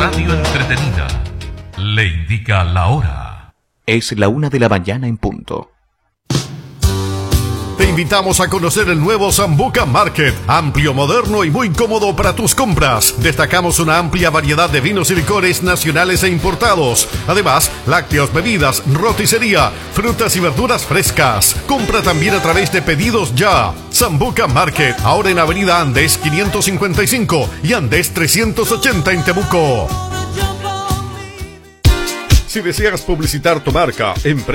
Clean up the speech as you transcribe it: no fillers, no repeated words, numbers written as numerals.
radio entretenida le indica la hora. Es la 1 de la mañana en punto. Te invitamos a conocer el nuevo Sambuca Market, amplio, moderno y muy cómodo para tus compras. Destacamos una amplia variedad de vinos y licores nacionales e importados. Además, lácteos, bebidas, roticería, frutas y verduras frescas. Compra también a través de Pedidos Ya. Sambuca Market, ahora en Avenida Andes 555 y Andes 380 en Temuco. Si deseas publicitar tu marca, empresa,